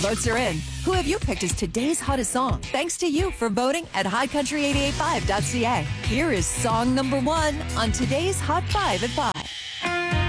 votes are in. Who have you picked as today's hottest song? Thanks to you for voting at highcountry885.ca. Here is song number 1 on today's Hot 5 at 5.